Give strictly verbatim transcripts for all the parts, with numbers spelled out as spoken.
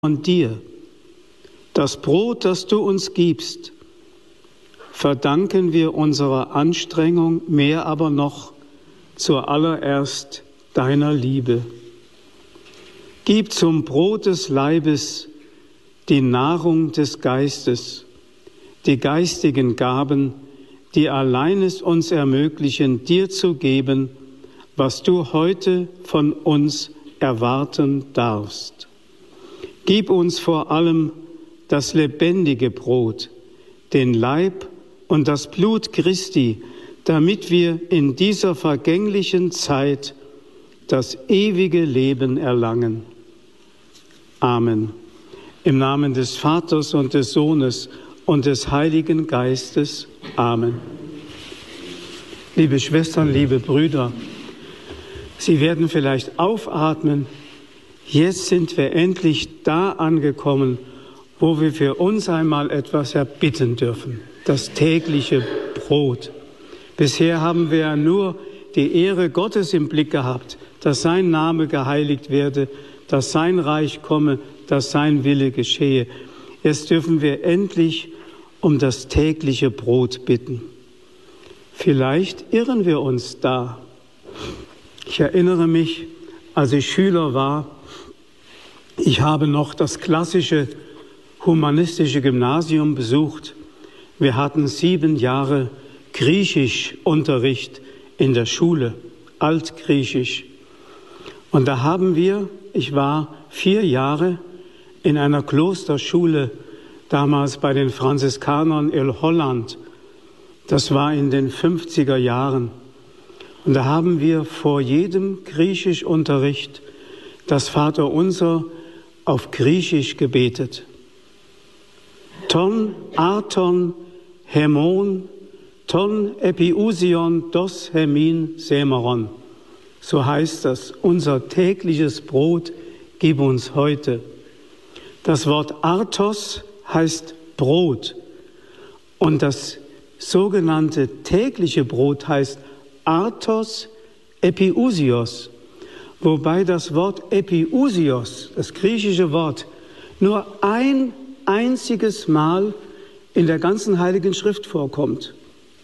von dir. Das Brot, das du uns gibst, verdanken wir unserer Anstrengung, mehr aber noch zuallererst deiner Liebe. Gib zum Brot des Leibes die Nahrung des Geistes, die geistigen Gaben, die allein es uns ermöglichen, dir zu geben, was du heute von uns erwarten darfst. Gib uns vor allem das lebendige Brot, den Leib und das Blut Christi, damit wir in dieser vergänglichen Zeit das ewige Leben erlangen. Amen. Im Namen des Vaters und des Sohnes und des Heiligen Geistes. Amen. Liebe Schwestern, liebe Brüder, Sie werden vielleicht aufatmen. Jetzt sind wir endlich da angekommen, wo wir für uns einmal etwas erbitten dürfen. Das tägliche Brot. Bisher haben wir ja nur die Ehre Gottes im Blick gehabt, dass sein Name geheiligt werde, dass sein Reich komme, dass sein Wille geschehe. Jetzt dürfen wir endlich um das tägliche Brot bitten. Vielleicht irren wir uns da. Ich erinnere mich, als ich Schüler war, ich habe noch das klassische humanistische Gymnasium besucht. Wir hatten sieben Jahre Griechischunterricht in der Schule, Altgriechisch. Und da haben wir, ich war vier Jahre in einer Klosterschule, damals bei den Franziskanern in Holland. Das war in den fünfziger Jahren. Und da haben wir vor jedem Griechischunterricht das Vaterunser auf Griechisch gebetet. Ton arton hemon, ton epiousion dos hemin semeron. So heißt das, unser tägliches Brot gib uns heute. Das Wort artos heißt Brot und das sogenannte tägliche Brot heißt artos epiousios, wobei das Wort epiousios, das griechische Wort, nur ein einziges Mal in der ganzen Heiligen Schrift vorkommt,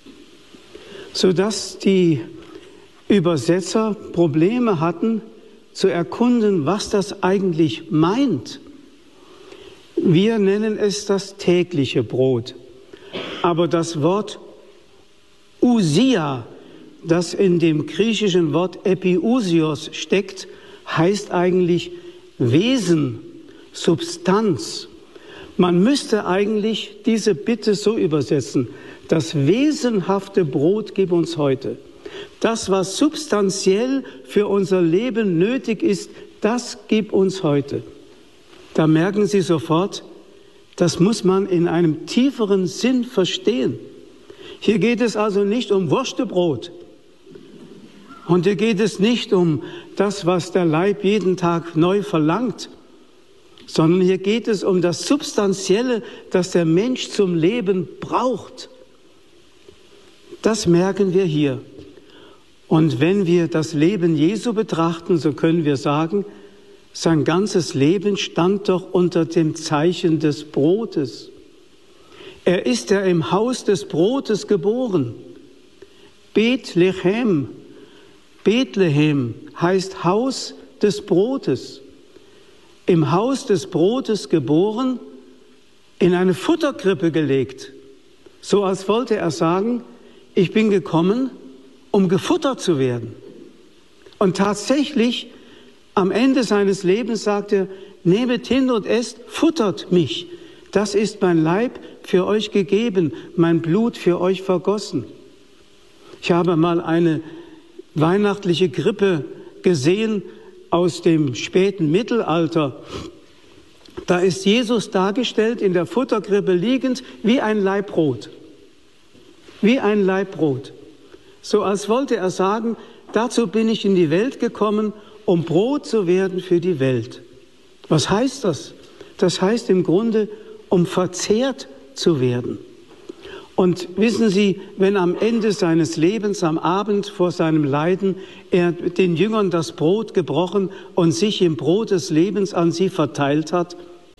sodass die Übersetzer Probleme hatten, zu erkunden, was das eigentlich meint. Wir nennen es das tägliche Brot, aber das Wort ousia, das in dem griechischen Wort epiousios steckt, heißt eigentlich Wesen, Substanz. Man müsste eigentlich diese Bitte so übersetzen: Das wesenhafte Brot gib uns heute. Das, was substanziell für unser Leben nötig ist, das gib uns heute. Da merken Sie sofort, das muss man in einem tieferen Sinn verstehen. Hier geht es also nicht um Wurstebrot. Und hier geht es nicht um das, was der Leib jeden Tag neu verlangt, sondern hier geht es um das Substanzielle, das der Mensch zum Leben braucht. Das merken wir hier. Und wenn wir das Leben Jesu betrachten, so können wir sagen, sein ganzes Leben stand doch unter dem Zeichen des Brotes. Er ist ja im Haus des Brotes geboren. Bethlehem, Bethlehem heißt Haus des Brotes. Im Haus des Brotes geboren, in eine Futterkrippe gelegt. So als wollte er sagen, ich bin gekommen, um gefuttert zu werden. Und tatsächlich, am Ende seines Lebens sagt er, nehmet hin und esst, futtert mich. Das ist mein Leib für euch gegeben, mein Blut für euch vergossen. Ich habe mal eine weihnachtliche Krippe gesehen aus dem späten Mittelalter. Da ist Jesus dargestellt, in der Futterkrippe liegend, wie ein Laib Brot. Wie ein Laib Brot. So als wollte er sagen, dazu bin ich in die Welt gekommen, um Brot zu werden für die Welt. Was heißt das? Das heißt im Grunde, um verzehrt zu werden. Und wissen Sie, wenn am Ende seines Lebens, am Abend vor seinem Leiden, er den Jüngern das Brot gebrochen und sich im Brot des Lebens an sie verteilt hat,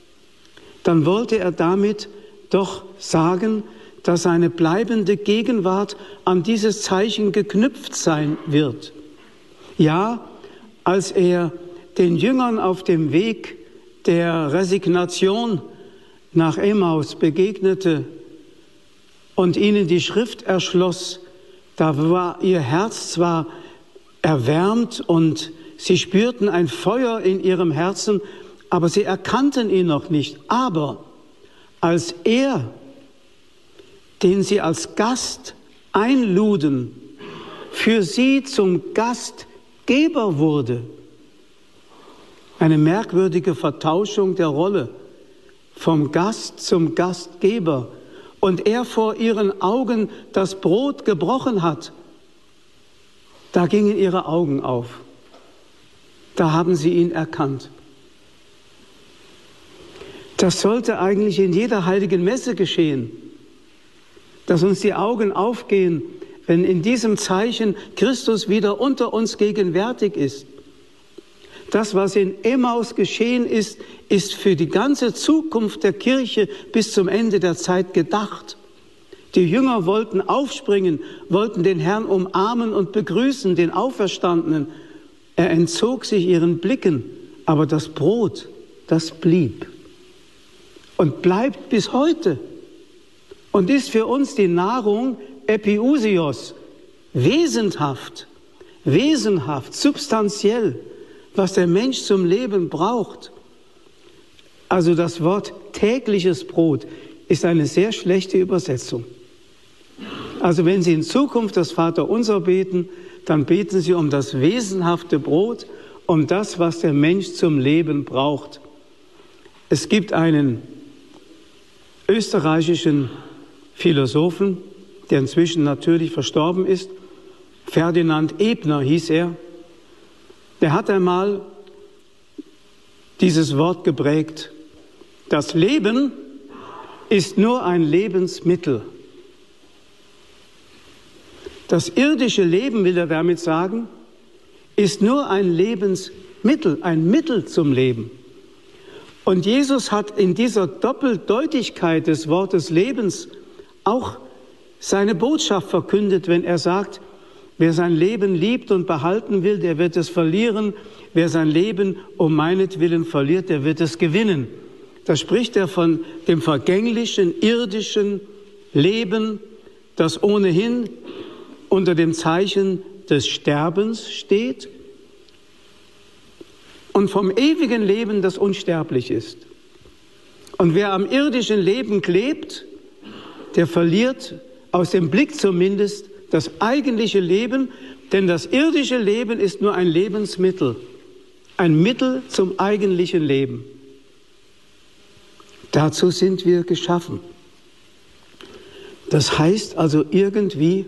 dann wollte er damit doch sagen, dass seine bleibende Gegenwart an dieses Zeichen geknüpft sein wird. Ja, als er den Jüngern auf dem Weg der Resignation nach Emmaus begegnete und ihnen die Schrift erschloss, da war ihr Herz zwar erwärmt und sie spürten ein Feuer in ihrem Herzen, aber sie erkannten ihn noch nicht. Aber als er, den sie als Gast einluden, für sie zum Gastgeber wurde, eine merkwürdige Vertauschung der Rolle, vom Gast zum Gastgeber, und er vor ihren Augen das Brot gebrochen hat, da gingen ihre Augen auf. Da haben sie ihn erkannt. Das sollte eigentlich in jeder heiligen Messe geschehen, dass uns die Augen aufgehen, wenn in diesem Zeichen Christus wieder unter uns gegenwärtig ist. Das, was in Emmaus geschehen ist, ist für die ganze Zukunft der Kirche bis zum Ende der Zeit gedacht. Die Jünger wollten aufspringen, wollten den Herrn umarmen und begrüßen, den Auferstandenen. Er entzog sich ihren Blicken, aber das Brot, das blieb und bleibt bis heute und ist für uns die Nahrung Epiousios, wesenshaft, wesenhaft, substanziell, was der Mensch zum Leben braucht. Also das Wort tägliches Brot ist eine sehr schlechte Übersetzung. Also wenn Sie in Zukunft das Vaterunser beten, dann beten Sie um das wesenhafte Brot, um das, was der Mensch zum Leben braucht. Es gibt einen österreichischen Philosophen, der inzwischen natürlich verstorben ist, Ferdinand Ebner hieß er. Der hat einmal dieses Wort geprägt: Das Leben ist nur ein Lebensmittel. Das irdische Leben, will er damit sagen, ist nur ein Lebensmittel, ein Mittel zum Leben. Und Jesus hat in dieser Doppeldeutigkeit des Wortes Lebens auch seine Botschaft verkündet, wenn er sagt, wer sein Leben liebt und behalten will, der wird es verlieren. Wer sein Leben um meinetwillen verliert, der wird es gewinnen. Da spricht er von dem vergänglichen, irdischen Leben, das ohnehin unter dem Zeichen des Sterbens steht, und vom ewigen Leben, das unsterblich ist. Und wer am irdischen Leben klebt, der verliert aus dem Blick zumindest das eigentliche Leben, denn das irdische Leben ist nur ein Lebensmittel, ein Mittel zum eigentlichen Leben. Dazu sind wir geschaffen. Das heißt also irgendwie,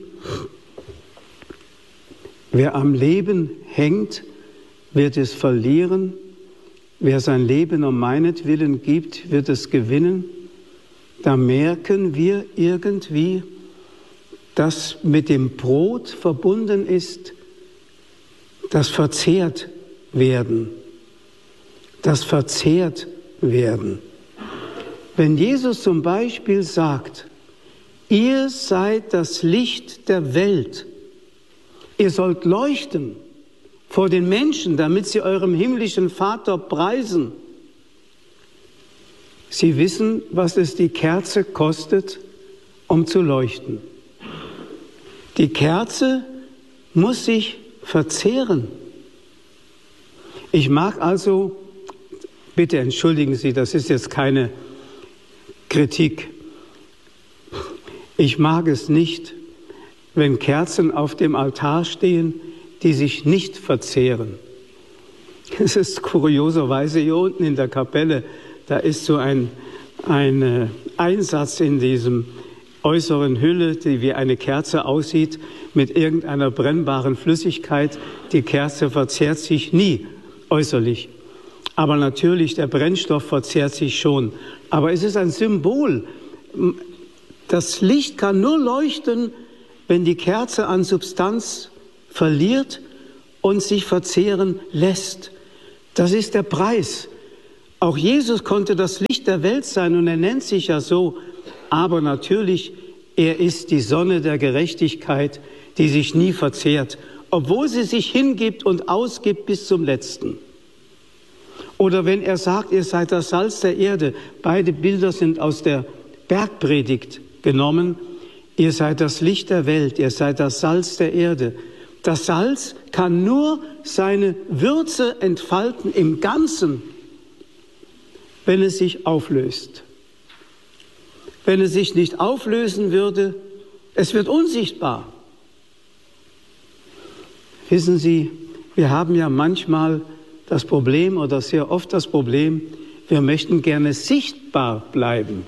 wer am Leben hängt, wird es verlieren. Wer sein Leben um meinetwillen gibt, wird es gewinnen. Da merken wir irgendwie, dass mit dem Brot verbunden ist, das verzehrt werden. Das verzehrt werden. Wenn Jesus zum Beispiel sagt, ihr seid das Licht der Welt, ihr sollt leuchten vor den Menschen, damit sie eurem himmlischen Vater preisen. Sie wissen, was es die Kerze kostet, um zu leuchten. Die Kerze muss sich verzehren. Ich mag also, bitte entschuldigen Sie, das ist jetzt keine Kritik. Ich mag es nicht, wenn Kerzen auf dem Altar stehen, die sich nicht verzehren. Es ist kurioserweise hier unten in der Kapelle, da ist so ein, ein Einsatz in diesem äußeren Hülle, die wie eine Kerze aussieht, mit irgendeiner brennbaren Flüssigkeit. Die Kerze verzehrt sich nie äußerlich. Aber natürlich, der Brennstoff verzehrt sich schon. Aber es ist ein Symbol. Das Licht kann nur leuchten, wenn die Kerze an Substanz verliert und sich verzehren lässt. Das ist der Preis. Auch Jesus konnte das Licht der Welt sein und er nennt sich ja so, aber natürlich, er ist die Sonne der Gerechtigkeit, die sich nie verzehrt, obwohl sie sich hingibt und ausgibt bis zum Letzten. Oder wenn er sagt, ihr seid das Salz der Erde, beide Bilder sind aus der Bergpredigt genommen, ihr seid das Licht der Welt, ihr seid das Salz der Erde. Das Salz kann nur seine Würze entfalten im Ganzen, wenn es sich auflöst. Wenn es sich nicht auflösen würde, es wird unsichtbar. Wissen Sie, wir haben ja manchmal das Problem oder sehr oft das Problem, wir möchten gerne sichtbar bleiben.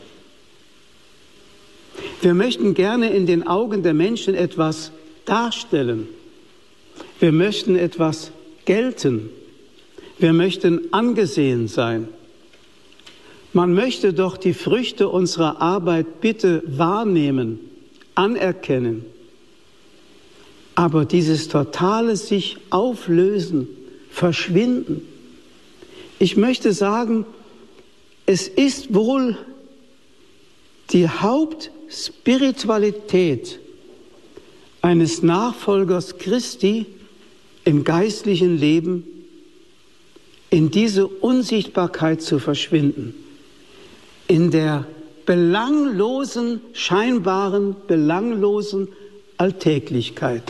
Wir möchten gerne in den Augen der Menschen etwas darstellen. Wir möchten etwas gelten. Wir möchten angesehen sein. Man möchte doch die Früchte unserer Arbeit bitte wahrnehmen, anerkennen. Aber dieses totale sich auflösen, verschwinden. Ich möchte sagen, es ist wohl die Hauptspiritualität eines Nachfolgers Christi im geistlichen Leben, in diese Unsichtbarkeit zu verschwinden, in der belanglosen, scheinbaren, belanglosen Alltäglichkeit.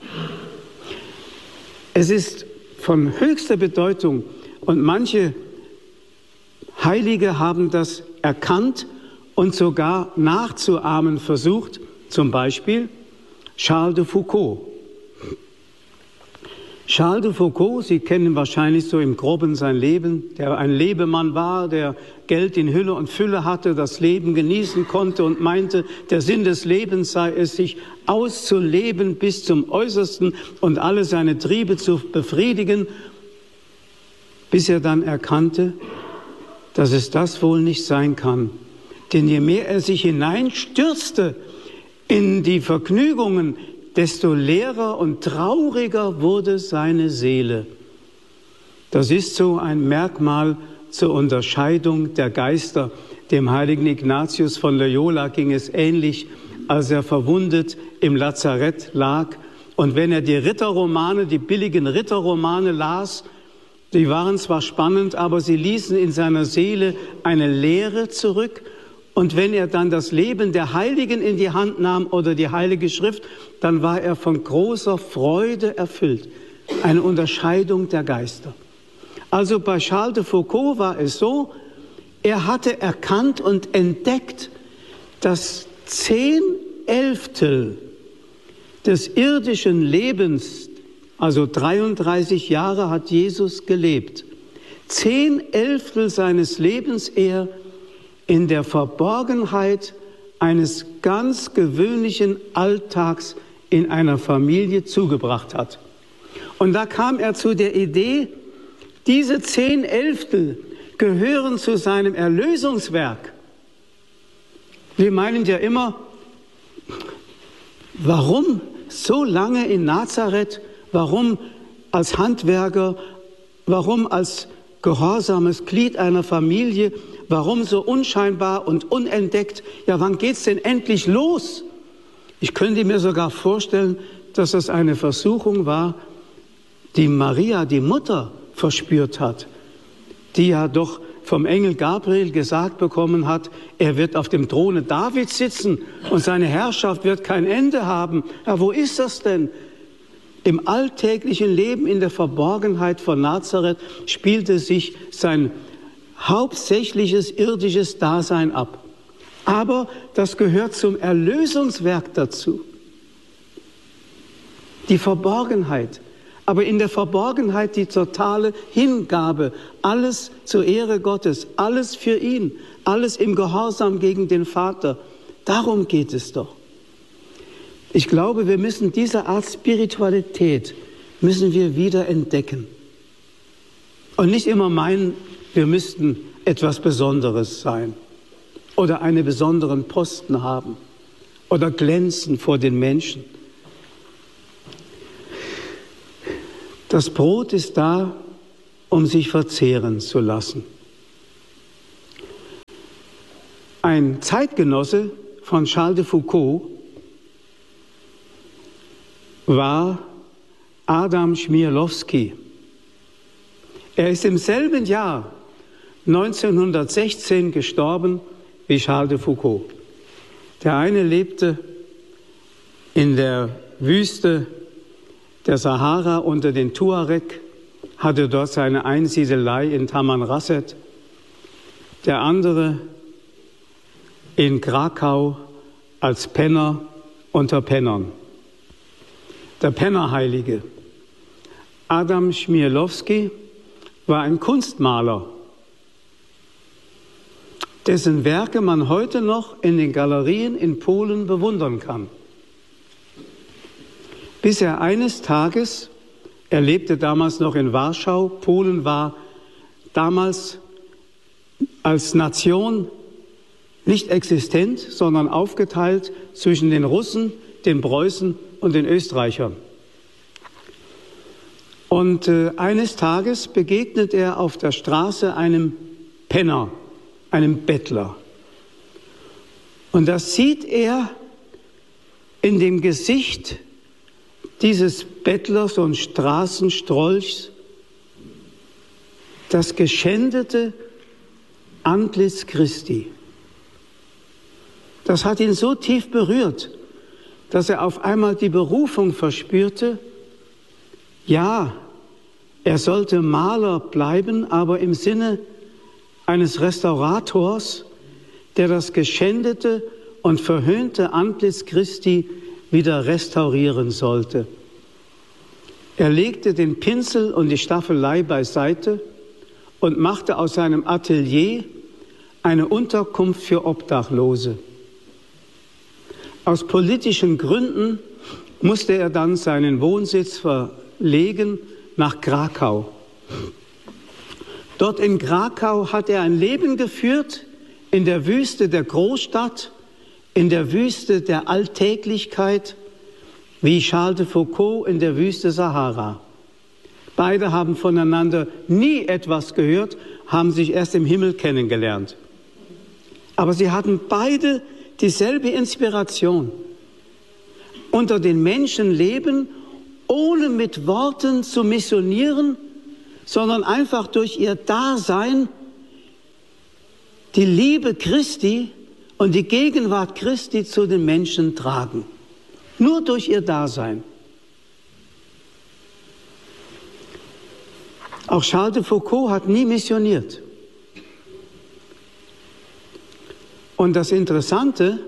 Es ist von höchster Bedeutung und manche Heilige haben das erkannt und sogar nachzuahmen versucht, zum Beispiel Charles de Foucault. Charles de Foucault, Sie kennen wahrscheinlich so im Groben sein Leben, der ein Lebemann war, der Geld in Hülle und Fülle hatte, das Leben genießen konnte und meinte, der Sinn des Lebens sei es, sich auszuleben bis zum Äußersten und alle seine Triebe zu befriedigen, bis er dann erkannte, dass es das wohl nicht sein kann. Denn je mehr er sich hineinstürzte in die Vergnügungen, desto leerer und trauriger wurde seine Seele. Das ist so ein Merkmal zur Unterscheidung der Geister. Dem heiligen Ignatius von Loyola ging es ähnlich, als er verwundet im Lazarett lag. Und wenn er die Ritterromane, die billigen Ritterromane las, die waren zwar spannend, aber sie ließen in seiner Seele eine Leere zurück. Und wenn er dann das Leben der Heiligen in die Hand nahm oder die Heilige Schrift, dann war er von großer Freude erfüllt. Eine Unterscheidung der Geister. Also bei Charles de Foucault war es so, er hatte erkannt und entdeckt, dass zehn Elftel des irdischen Lebens, also dreiunddreißig Jahre hat Jesus gelebt, zehn Elftel seines Lebens er in der Verborgenheit eines ganz gewöhnlichen Alltags in einer Familie zugebracht hat. Und da kam er zu der Idee, diese zehn Elftel gehören zu seinem Erlösungswerk. Wir meinen ja immer, warum so lange in Nazareth, warum als Handwerker, warum als gehorsames Glied einer Familie, warum so unscheinbar und unentdeckt? Ja, wann geht's denn endlich los? Ich könnte mir sogar vorstellen, dass das eine Versuchung war, die Maria, die Mutter, verspürt hat, die ja doch vom Engel Gabriel gesagt bekommen hat, er wird auf dem Throne Davids sitzen und seine Herrschaft wird kein Ende haben. Ja, wo ist das denn? Im alltäglichen Leben, in der Verborgenheit von Nazareth, spielte sich sein hauptsächliches irdisches Dasein ab. Aber das gehört zum Erlösungswerk dazu. Die Verborgenheit. Aber in der Verborgenheit die totale Hingabe. Alles zur Ehre Gottes. Alles für ihn. Alles im Gehorsam gegen den Vater. Darum geht es doch. Ich glaube, wir müssen diese Art Spiritualität müssen wir wieder entdecken. Und nicht immer meinen, wir müssten etwas Besonderes sein oder einen besonderen Posten haben oder glänzen vor den Menschen. Das Brot ist da, um sich verzehren zu lassen. Ein Zeitgenosse von Charles de Foucault war Adam Chmielowski. Er ist im selben Jahr neunzehnhundertsechzehn gestorben wie Charles de Foucault. Der eine lebte in der Wüste der Sahara unter den Tuareg, hatte dort seine Einsiedelei in Tamanrasset. Der andere in Krakau als Penner unter Pennern. Der Pennerheilige. Adam Chmielowski war ein Kunstmaler, dessen Werke man heute noch in den Galerien in Polen bewundern kann. Bis er eines Tages, er lebte damals noch in Warschau, Polen war damals als Nation nicht existent, sondern aufgeteilt zwischen den Russen, den Preußen und den Österreichern. Und äh, eines Tages begegnet er auf der Straße einem Penner, einem Bettler. Und da sieht er in dem Gesicht dieses Bettlers und Straßenstrolchs das geschändete Antlitz Christi. Das hat ihn so tief berührt, dass er auf einmal die Berufung verspürte, ja, er sollte Maler bleiben, aber im Sinne eines Restaurators, der das geschändete und verhöhnte Antlitz Christi wieder restaurieren sollte. Er legte den Pinsel und die Staffelei beiseite und machte aus seinem Atelier eine Unterkunft für Obdachlose. Aus politischen Gründen musste er dann seinen Wohnsitz verlegen nach Krakau. Dort in Krakau hat er ein Leben geführt in der Wüste der Großstadt, in der Wüste der Alltäglichkeit, wie Charles de Foucault in der Wüste Sahara. Beide haben voneinander nie etwas gehört, haben sich erst im Himmel kennengelernt. Aber sie hatten beide dieselbe Inspiration. Unter den Menschen leben, ohne mit Worten zu missionieren, sondern einfach durch ihr Dasein die Liebe Christi und die Gegenwart Christi zu den Menschen tragen. Nur durch ihr Dasein. Auch Charles de Foucault hat nie missioniert. Und das Interessante,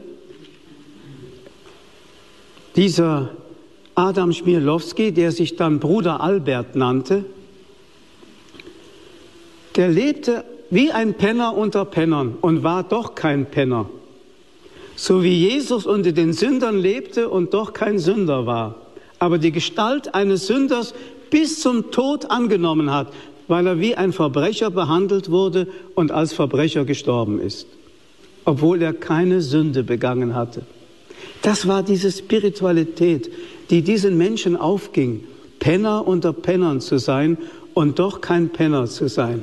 dieser Adam Chmielowski, der sich dann Bruder Albert nannte, der lebte wie ein Penner unter Pennern und war doch kein Penner. So wie Jesus unter den Sündern lebte und doch kein Sünder war, aber die Gestalt eines Sünders bis zum Tod angenommen hat, weil er wie ein Verbrecher behandelt wurde und als Verbrecher gestorben ist, obwohl er keine Sünde begangen hatte. Das war diese Spiritualität, die diesen Menschen aufging, Penner unter Pennern zu sein und doch kein Penner zu sein.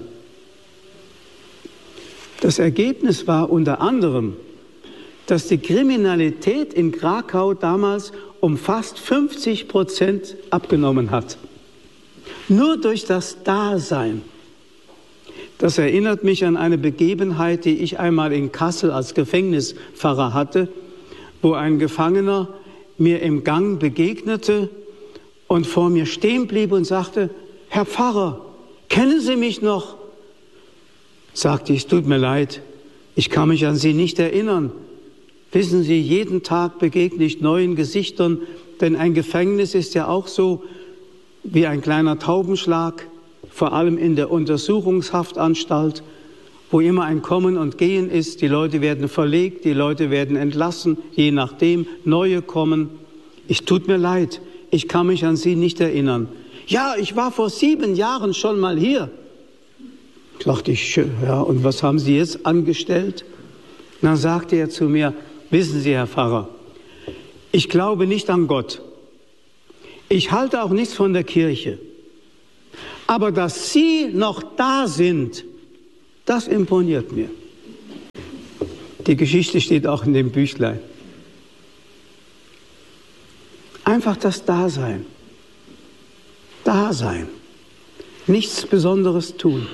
Das Ergebnis war unter anderem, dass die Kriminalität in Krakau damals um fast fünfzig Prozent abgenommen hat. Nur durch das Dasein. Das erinnert mich an eine Begebenheit, die ich einmal in Kassel als Gefängnispfarrer hatte, wo ein Gefangener mir im Gang begegnete und vor mir stehen blieb und sagte, Herr Pfarrer, kennen Sie mich noch? Sagte ich, es tut mir leid, ich kann mich an Sie nicht erinnern. Wissen Sie, jeden Tag begegne ich neuen Gesichtern, denn ein Gefängnis ist ja auch so wie ein kleiner Taubenschlag, vor allem in der Untersuchungshaftanstalt, wo immer ein Kommen und Gehen ist. Die Leute werden verlegt, die Leute werden entlassen, je nachdem, neue kommen. Es tut mir leid, ich kann mich an Sie nicht erinnern. Ja, ich war vor sieben Jahren schon mal hier. Dachte ich, ja, und was haben Sie jetzt angestellt? Dann sagte er zu mir, wissen Sie, Herr Pfarrer, ich glaube nicht an Gott. Ich halte auch nichts von der Kirche. Aber dass Sie noch da sind, das imponiert mir. Die Geschichte steht auch in dem Büchlein. Einfach das Dasein. Dasein. Nichts Besonderes tun.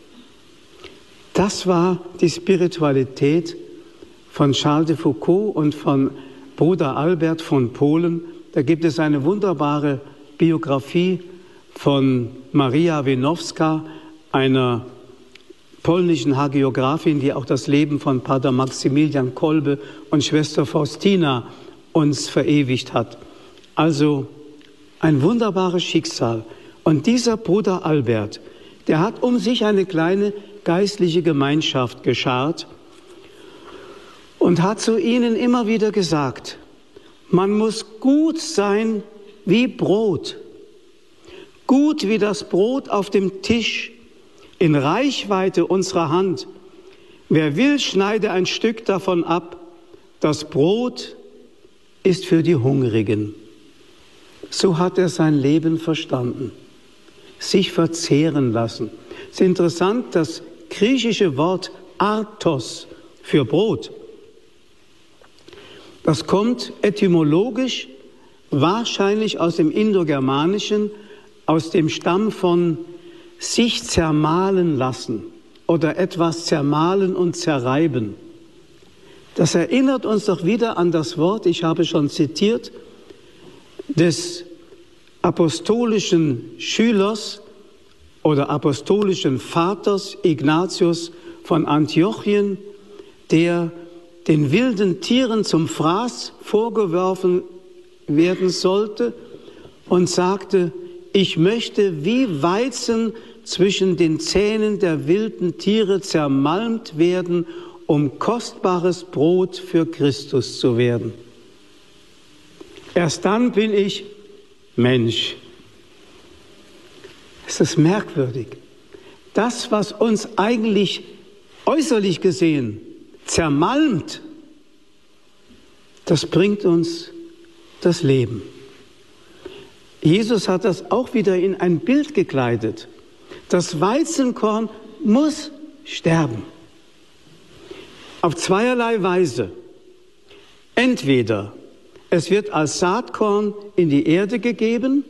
Das war die Spiritualität von Charles de Foucault und von Bruder Albert von Polen. Da gibt es eine wunderbare Biografie von Maria Wenowska, einer polnischen Hagiographin, die auch das Leben von Pater Maximilian Kolbe und Schwester Faustina uns verewigt hat. Also ein wunderbares Schicksal. Und dieser Bruder Albert, der hat um sich eine kleine geistliche Gemeinschaft geschart und hat zu ihnen immer wieder gesagt, man muss gut sein wie Brot, gut wie das Brot auf dem Tisch, in Reichweite unserer Hand. Wer will, schneide ein Stück davon ab. Das Brot ist für die Hungrigen. So hat er sein Leben verstanden. Sich verzehren lassen. Es ist interessant, das griechische Wort Artos für Brot. Das kommt etymologisch wahrscheinlich aus dem Indogermanischen, aus dem Stamm von sich zermahlen lassen oder etwas zermahlen und zerreiben. Das erinnert uns doch wieder an das Wort, ich habe schon zitiert, des apostolischen Schülers oder apostolischen Vaters Ignatius von Antiochien, der den wilden Tieren zum Fraß vorgeworfen werden sollte und sagte, ich möchte wie Weizen zwischen den Zähnen der wilden Tiere zermalmt werden, um kostbares Brot für Christus zu werden. Erst dann bin ich Mensch. Es ist merkwürdig. Das, was uns eigentlich äußerlich gesehen zermalmt, das bringt uns das Leben. Jesus hat das auch wieder in ein Bild gekleidet. Das Weizenkorn muss sterben. Auf zweierlei Weise. Entweder es wird als Saatkorn in die Erde gegeben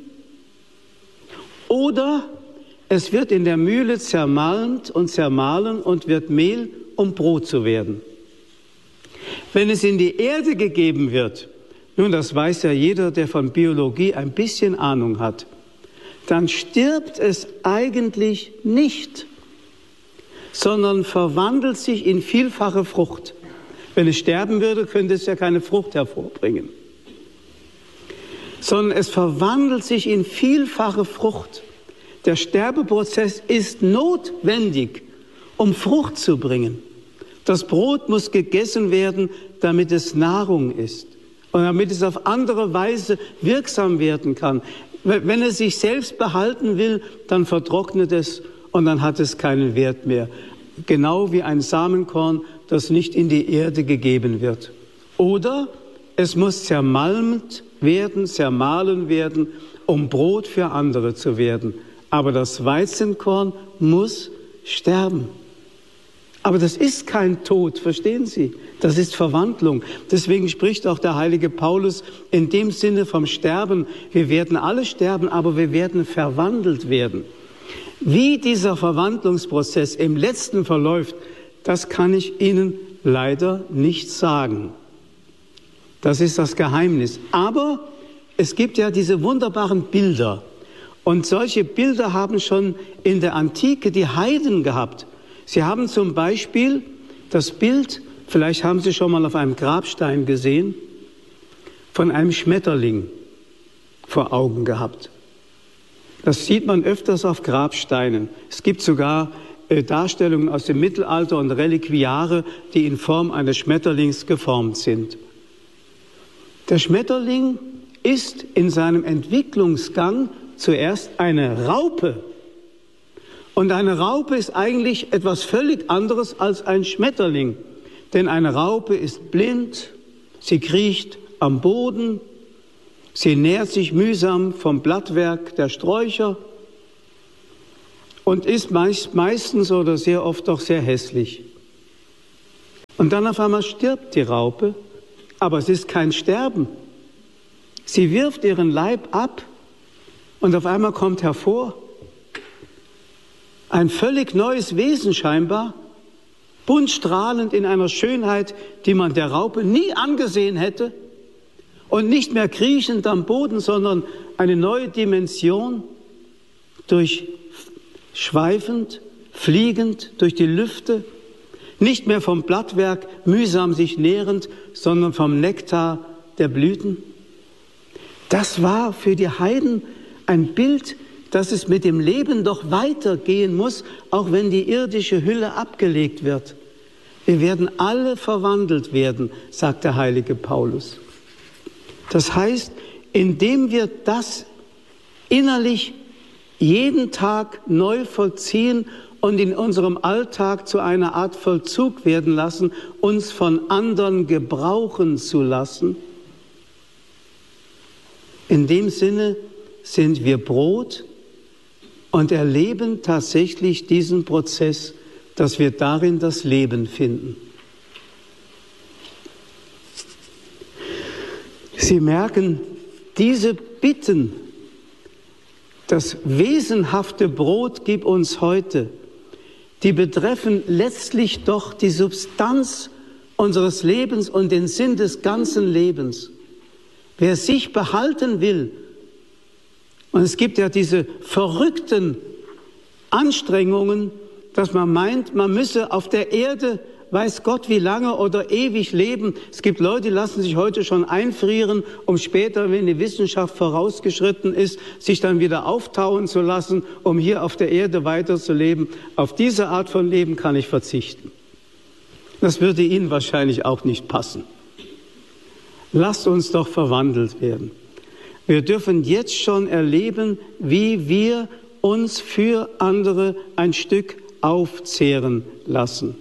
oder es wird in der Mühle zermalmt und zermahlen und wird Mehl, um Brot zu werden. Wenn es in die Erde gegeben wird, nun, das weiß ja jeder, der von Biologie ein bisschen Ahnung hat, dann stirbt es eigentlich nicht, sondern verwandelt sich in vielfache Frucht. Wenn es sterben würde, könnte es ja keine Frucht hervorbringen. Sondern es verwandelt sich in vielfache Frucht. Der Sterbeprozess ist notwendig, um Frucht zu bringen. Das Brot muss gegessen werden, damit es Nahrung ist und damit es auf andere Weise wirksam werden kann. Wenn es sich selbst behalten will, dann vertrocknet es und dann hat es keinen Wert mehr. Genau wie ein Samenkorn, das nicht in die Erde gegeben wird. Oder es muss zermalmt werden, zermahlen werden, um Brot für andere zu werden. Aber das Weizenkorn muss sterben. Aber das ist kein Tod, verstehen Sie? Das ist Verwandlung. Deswegen spricht auch der heilige Paulus in dem Sinne vom Sterben. Wir werden alle sterben, aber wir werden verwandelt werden. Wie dieser Verwandlungsprozess im Letzten verläuft, das kann ich Ihnen leider nicht sagen. Das ist das Geheimnis. Aber es gibt ja diese wunderbaren Bilder. Und solche Bilder haben schon in der Antike die Heiden gehabt. Sie haben zum Beispiel das Bild, vielleicht haben Sie schon mal auf einem Grabstein gesehen, von einem Schmetterling vor Augen gehabt. Das sieht man öfters auf Grabsteinen. Es gibt sogar äh, Darstellungen aus dem Mittelalter und Reliquiare, die in Form eines Schmetterlings geformt sind. Der Schmetterling ist in seinem Entwicklungsgang zuerst eine Raupe. Und eine Raupe ist eigentlich etwas völlig anderes als ein Schmetterling. Denn eine Raupe ist blind, sie kriecht am Boden, sie nährt sich mühsam vom Blattwerk der Sträucher und ist meist, meistens oder sehr oft doch sehr hässlich. Und dann auf einmal stirbt die Raupe, aber es ist kein Sterben. Sie wirft ihren Leib ab und auf einmal kommt hervor ein völlig neues Wesen scheinbar, bunt strahlend in einer Schönheit, die man der Raupe nie angesehen hätte, und nicht mehr kriechend am Boden, sondern eine neue Dimension, durchschweifend, fliegend durch die Lüfte, nicht mehr vom Blattwerk mühsam sich nährend, sondern vom Nektar der Blüten. Das war für die Heiden ein Bild, dass es mit dem Leben doch weitergehen muss, auch wenn die irdische Hülle abgelegt wird. Wir werden alle verwandelt werden, sagt der heilige Paulus. Das heißt, indem wir das innerlich jeden Tag neu vollziehen und in unserem Alltag zu einer Art Vollzug werden lassen, uns von anderen gebrauchen zu lassen, in dem Sinne sind wir Brot und erleben tatsächlich diesen Prozess, dass wir darin das Leben finden. Sie merken, diese Bitten, das wesenhafte Brot gib uns heute, die betreffen letztlich doch die Substanz unseres Lebens und den Sinn des ganzen Lebens. Wer sich behalten will, und es gibt ja diese verrückten Anstrengungen, dass man meint, man müsse auf der Erde, weiß Gott wie lange oder ewig leben. Es gibt Leute, die lassen sich heute schon einfrieren, um später, wenn die Wissenschaft vorausgeschritten ist, sich dann wieder auftauen zu lassen, um hier auf der Erde weiterzuleben. Auf diese Art von Leben kann ich verzichten. Das würde Ihnen wahrscheinlich auch nicht passen. Lasst uns doch verwandelt werden. Wir dürfen jetzt schon erleben, wie wir uns für andere ein Stück aufzehren lassen.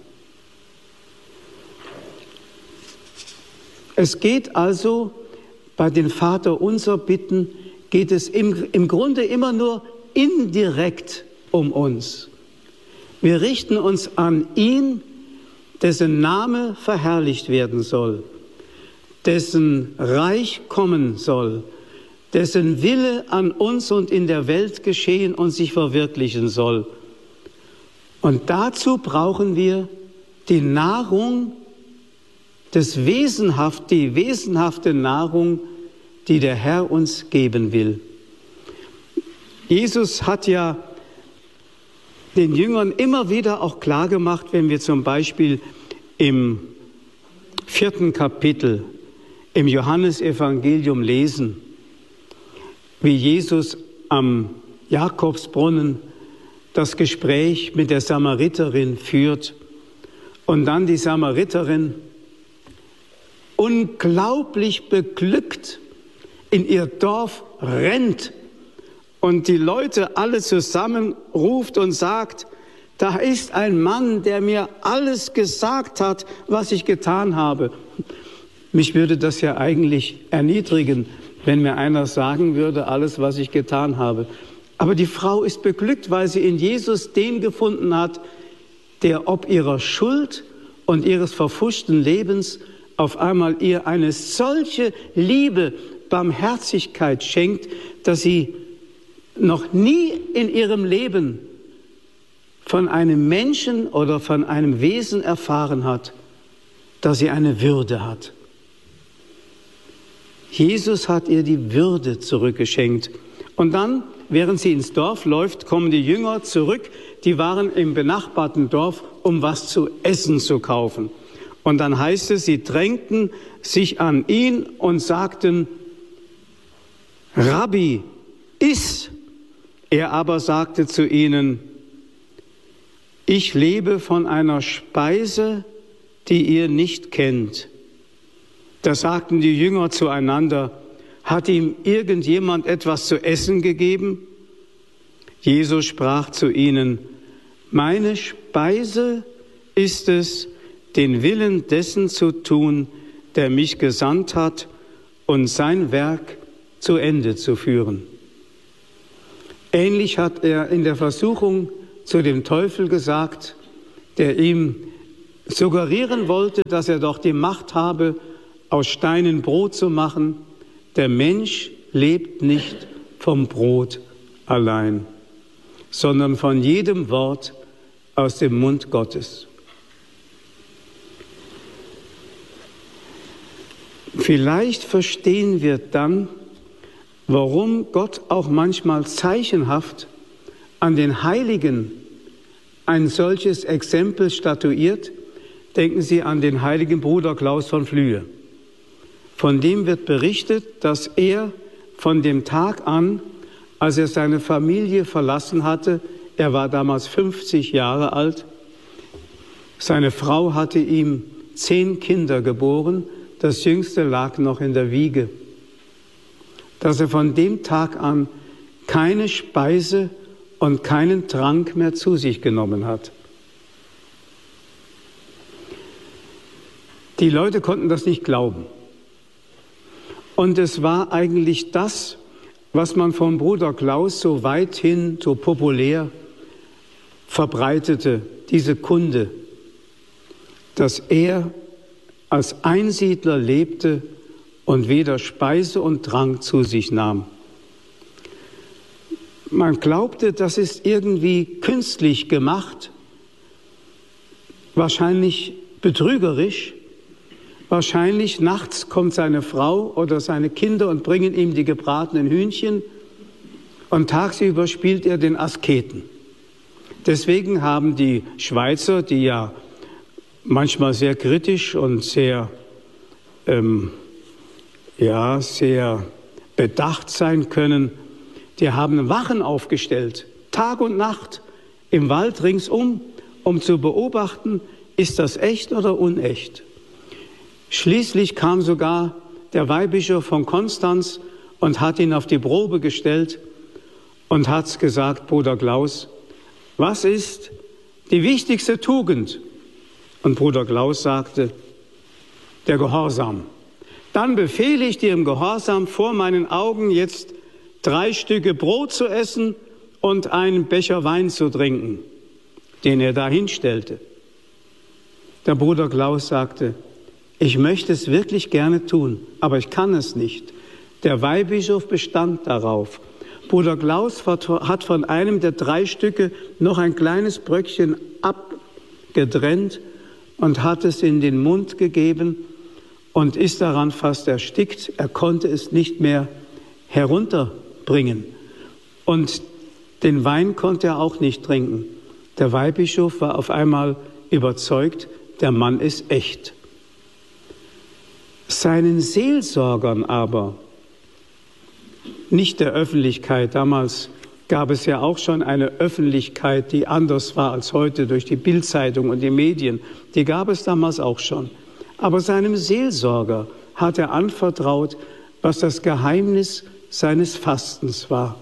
Es geht also bei den Vaterunser Bitten, geht es im, im Grunde immer nur indirekt um uns. Wir richten uns an ihn, dessen Name verherrlicht werden soll, dessen Reich kommen soll, dessen Wille an uns und in der Welt geschehen und sich verwirklichen soll. Und dazu brauchen wir die Nahrung des Wesenhaft, die wesenhafte Nahrung, die der Herr uns geben will. Jesus hat ja den Jüngern immer wieder auch klargemacht, wenn wir zum Beispiel im vierten Kapitel im Johannesevangelium lesen, wie Jesus am Jakobsbrunnen das Gespräch mit der Samariterin führt und dann die Samariterin unglaublich beglückt in ihr Dorf rennt und die Leute alle zusammenruft und sagt, da ist ein Mann, der mir alles gesagt hat, was ich getan habe. Mich würde das ja eigentlich erniedrigen, wenn mir einer sagen würde, alles, was ich getan habe. Aber die Frau ist beglückt, weil sie in Jesus den gefunden hat, der ob ihrer Schuld und ihres verpfuschten Lebens auf einmal ihr eine solche Liebe, Barmherzigkeit schenkt, dass sie noch nie in ihrem Leben von einem Menschen oder von einem Wesen erfahren hat, dass sie eine Würde hat. Jesus hat ihr die Würde zurückgeschenkt. Und dann, während sie ins Dorf läuft, kommen die Jünger zurück. Die waren im benachbarten Dorf, um was zu essen zu kaufen. Und dann heißt es, sie drängten sich an ihn und sagten, Rabbi, iss. Er aber sagte zu ihnen, ich lebe von einer Speise, die ihr nicht kennt. Da sagten die Jünger zueinander, hat ihm irgendjemand etwas zu essen gegeben? Jesus sprach zu ihnen, meine Speise ist es, den Willen dessen zu tun, der mich gesandt hat, und sein Werk zu Ende zu führen. Ähnlich hat er in der Versuchung zu dem Teufel gesagt, der ihm suggerieren wollte, dass er doch die Macht habe, aus Steinen Brot zu machen. Der Mensch lebt nicht vom Brot allein, sondern von jedem Wort aus dem Mund Gottes. Vielleicht verstehen wir dann, warum Gott auch manchmal zeichenhaft an den Heiligen ein solches Exempel statuiert. Denken Sie an den heiligen Bruder Klaus von Flühe. Von dem wird berichtet, dass er von dem Tag an, als er seine Familie verlassen hatte, er war damals fünfzig Jahre alt, seine Frau hatte ihm zehn Kinder geboren, das jüngste lag noch in der Wiege, dass er von dem Tag an keine Speise und keinen Trank mehr zu sich genommen hat. Die Leute konnten das nicht glauben. Und es war eigentlich das, was man von Bruder Klaus so weithin, so populär verbreitete, diese Kunde, dass er als Einsiedler lebte und weder Speise und Trank zu sich nahm. Man glaubte, das ist irgendwie künstlich gemacht, wahrscheinlich betrügerisch. Wahrscheinlich nachts kommt seine Frau oder seine Kinder und bringen ihm die gebratenen Hühnchen und tagsüber spielt er den Asketen. Deswegen haben die Schweizer, die ja manchmal sehr kritisch und sehr, ähm, ja, sehr bedacht sein können, die haben Wachen aufgestellt, Tag und Nacht im Wald ringsum, um zu beobachten, ist das echt oder unecht. Schließlich kam sogar der Weihbischof von Konstanz und hat ihn auf die Probe gestellt und hat gesagt, Bruder Klaus, was ist die wichtigste Tugend? Und Bruder Klaus sagte, der Gehorsam. Dann befehle ich dir im Gehorsam vor meinen Augen jetzt drei Stücke Brot zu essen und einen Becher Wein zu trinken, den er da hinstellte. Der Bruder Klaus sagte, ich möchte es wirklich gerne tun, aber ich kann es nicht. Der Weihbischof bestand darauf. Bruder Klaus hat von einem der drei Stücke noch ein kleines Bröckchen abgetrennt und hat es in den Mund gegeben und ist daran fast erstickt. Er konnte es nicht mehr herunterbringen. Und den Wein konnte er auch nicht trinken. Der Weihbischof war auf einmal überzeugt, der Mann ist echt. Seinen Seelsorgern aber, nicht der Öffentlichkeit, damals gab es ja auch schon eine Öffentlichkeit, die anders war als heute durch die Bild-Zeitung und die Medien, die gab es damals auch schon. Aber seinem Seelsorger hat er anvertraut, was das Geheimnis seines Fastens war.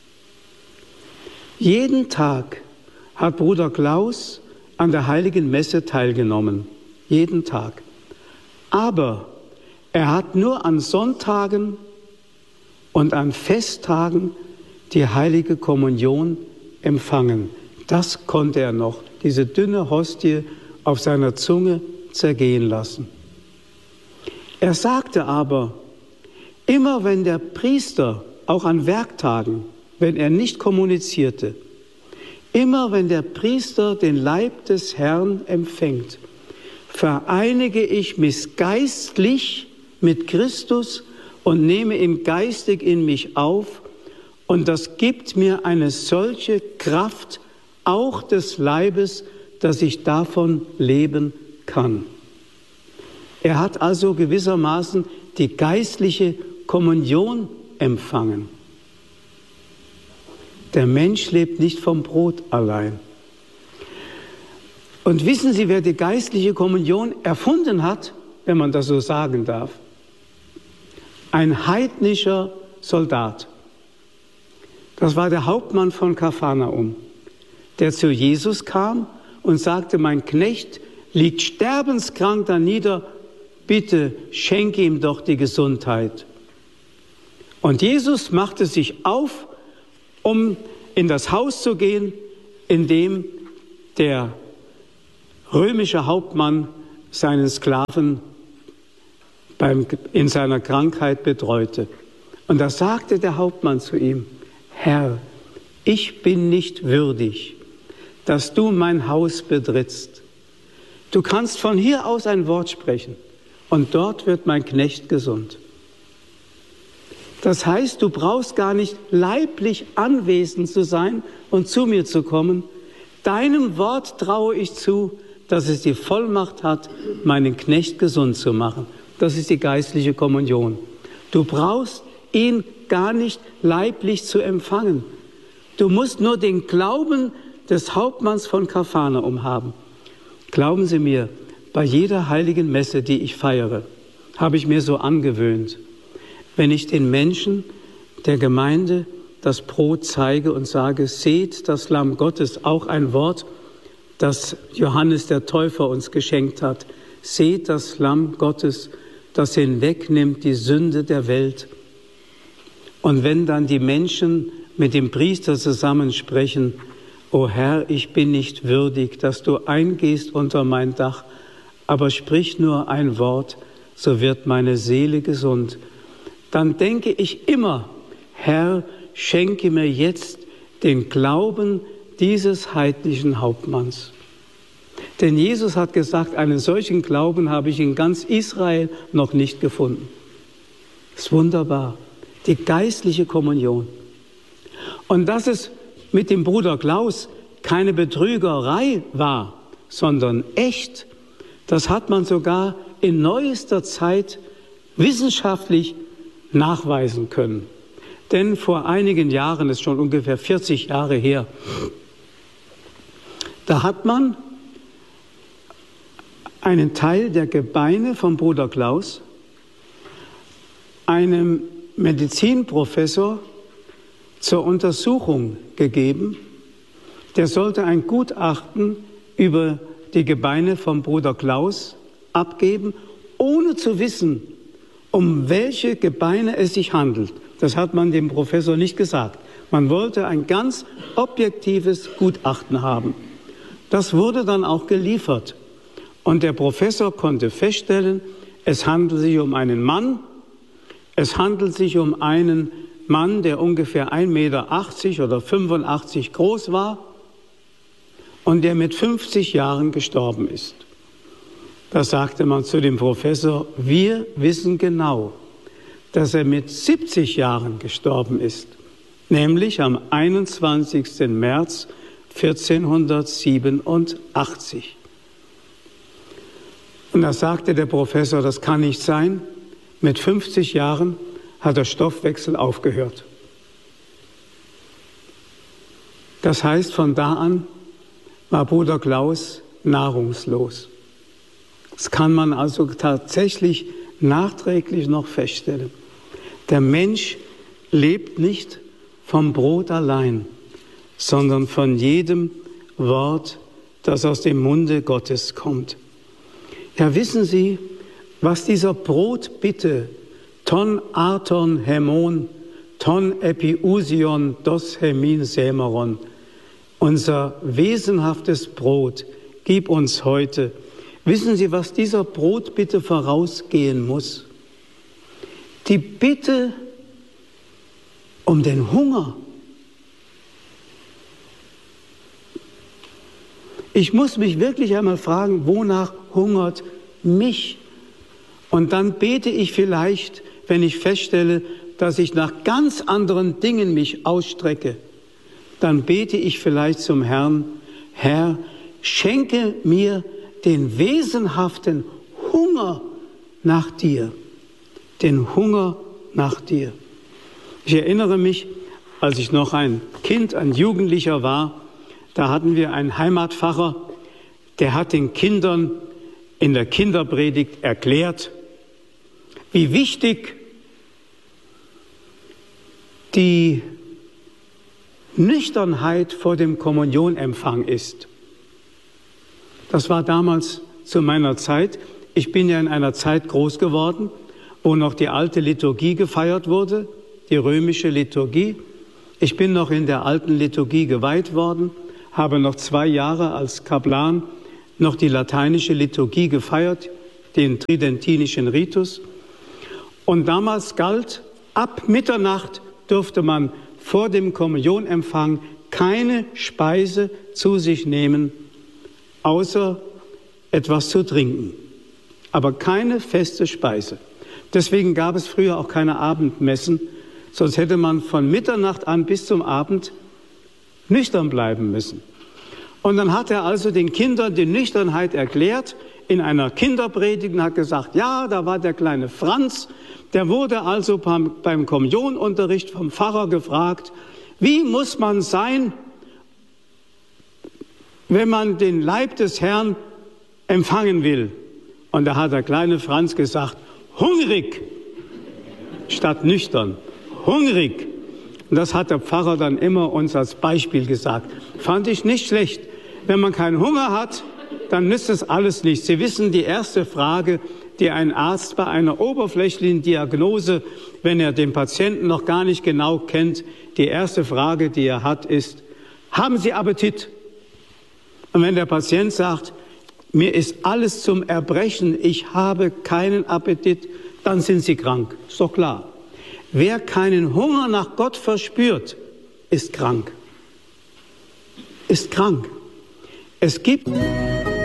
Jeden Tag hat Bruder Klaus an der Heiligen Messe teilgenommen, jeden Tag. Aber er hat nur an Sonntagen und an Festtagen die Heilige Kommunion empfangen. Das konnte er noch, diese dünne Hostie auf seiner Zunge zergehen lassen. Er sagte aber, immer wenn der Priester, auch an Werktagen, wenn er nicht kommunizierte, immer wenn der Priester den Leib des Herrn empfängt, vereinige ich mich geistlich mit Christus und nehme ihn geistig in mich auf und das gibt mir eine solche Kraft auch des Leibes, dass ich davon leben kann. Er hat also gewissermaßen die geistliche Kommunion empfangen. Der Mensch lebt nicht vom Brot allein. Und wissen Sie, wer die geistliche Kommunion erfunden hat, wenn man das so sagen darf? Ein heidnischer Soldat. Das war der Hauptmann von Kapharnaum, der zu Jesus kam und sagte, mein Knecht liegt sterbenskrank da nieder, bitte schenke ihm doch die Gesundheit. Und Jesus machte sich auf, um in das Haus zu gehen, in dem der römischer Hauptmann seinen Sklaven beim, in seiner Krankheit betreute. Und da sagte der Hauptmann zu ihm: Herr, ich bin nicht würdig, dass du mein Haus betrittst. Du kannst von hier aus ein Wort sprechen und dort wird mein Knecht gesund. Das heißt, du brauchst gar nicht leiblich anwesend zu sein und zu mir zu kommen. Deinem Wort traue ich zu, dass es die Vollmacht hat, meinen Knecht gesund zu machen. Das ist die geistliche Kommunion. Du brauchst ihn gar nicht leiblich zu empfangen. Du musst nur den Glauben des Hauptmanns von Kapharnaum haben. Glauben Sie mir, bei jeder heiligen Messe, die ich feiere, habe ich mir so angewöhnt, wenn ich den Menschen der Gemeinde das Brot zeige und sage: Seht das Lamm Gottes, auch ein Wort, das Johannes der Täufer uns geschenkt hat. Seht das Lamm Gottes, das hinwegnimmt die Sünde der Welt. Und wenn dann die Menschen mit dem Priester zusammensprechen: O Herr, ich bin nicht würdig, dass du eingehst unter mein Dach, aber sprich nur ein Wort, so wird meine Seele gesund. Dann denke ich immer: Herr, schenke mir jetzt den Glauben dieses heidnischen Hauptmanns. Denn Jesus hat gesagt, einen solchen Glauben habe ich in ganz Israel noch nicht gefunden. Das ist wunderbar, die geistliche Kommunion. Und dass es mit dem Bruder Klaus keine Betrügerei war, sondern echt, das hat man sogar in neuester Zeit wissenschaftlich nachweisen können. Denn vor einigen Jahren, ist schon ungefähr vierzig Jahre her, da hat man einen Teil der Gebeine vom Bruder Klaus einem Medizinprofessor zur Untersuchung gegeben. Der sollte ein Gutachten über die Gebeine vom Bruder Klaus abgeben, ohne zu wissen, um welche Gebeine es sich handelt. Das hat man dem Professor nicht gesagt. Man wollte ein ganz objektives Gutachten haben. Das wurde dann auch geliefert. Und der Professor konnte feststellen, es handelt sich um einen Mann, es handelt sich um einen Mann, der ungefähr ein Meter achtzig oder fünfundachtzig groß war und der mit fünfzig Jahren gestorben ist. Da sagte man zu dem Professor: Wir wissen genau, dass er mit siebzig Jahren gestorben ist, nämlich am einundzwanzigsten März vierzehnhundertsiebenundachtzig. Und da sagte der Professor: Das kann nicht sein, mit fünfzig Jahren hat der Stoffwechsel aufgehört. Das heißt, von da an war Bruder Klaus nahrungslos. Das kann man also tatsächlich nachträglich noch feststellen. Der Mensch lebt nicht vom Brot allein, sondern von jedem Wort, das aus dem Munde Gottes kommt. Ja, wissen Sie, was dieser Brotbitte, ton arton hemon, ton epiusion dos hemin semeron, unser wesenhaftes Brot, gib uns heute. Wissen Sie, was dieser Brotbitte vorausgehen muss? Die Bitte um den Hunger. Ich muss mich wirklich einmal fragen, wonach hungert mich? Und dann bete ich vielleicht, wenn ich feststelle, dass ich nach ganz anderen Dingen mich ausstrecke, dann bete ich vielleicht zum Herrn: Herr, schenke mir den wesenhaften Hunger nach dir. Den Hunger nach dir. Ich erinnere mich, als ich noch ein Kind, ein Jugendlicher war, da hatten wir einen Heimatpfarrer, der hat den Kindern in der Kinderpredigt erklärt, wie wichtig die Nüchternheit vor dem Kommunionempfang ist. Das war damals zu meiner Zeit. Ich bin ja in einer Zeit groß geworden, wo noch die alte Liturgie gefeiert wurde, die römische Liturgie. Ich bin noch in der alten Liturgie geweiht worden, habe noch zwei Jahre als Kaplan noch die lateinische Liturgie gefeiert, den tridentinischen Ritus. Und damals galt, ab Mitternacht durfte man vor dem Kommunionempfang keine Speise zu sich nehmen, außer etwas zu trinken. Aber keine feste Speise. Deswegen gab es früher auch keine Abendmessen, sonst hätte man von Mitternacht an bis zum Abend nüchtern bleiben müssen. Und dann hat er also den Kindern die Nüchternheit erklärt in einer Kinderpredigt und hat gesagt, ja, da war der kleine Franz, der wurde also beim, beim Kommunionunterricht vom Pfarrer gefragt, wie muss man sein, wenn man den Leib des Herrn empfangen will? Und da hat der kleine Franz gesagt, hungrig statt nüchtern, hungrig. Und das hat der Pfarrer dann immer uns als Beispiel gesagt. Fand ich nicht schlecht. Wenn man keinen Hunger hat, dann nützt es alles nichts. Sie wissen, die erste Frage, die ein Arzt bei einer oberflächlichen Diagnose, wenn er den Patienten noch gar nicht genau kennt, die erste Frage, die er hat, ist, haben Sie Appetit? Und wenn der Patient sagt, mir ist alles zum Erbrechen, ich habe keinen Appetit, dann sind Sie krank. Ist doch klar. Wer keinen Hunger nach Gott verspürt, ist krank. Ist krank. Es gibt